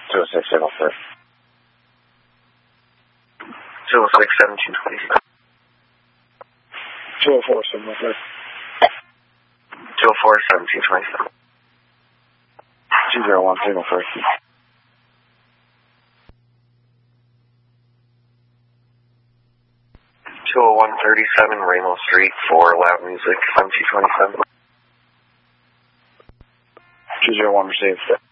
206, 704. 206, 1727. 204, 704. 204, 1727. 201, signal first. 20137 Raymond Street for Loud Music, 1727. 201, received.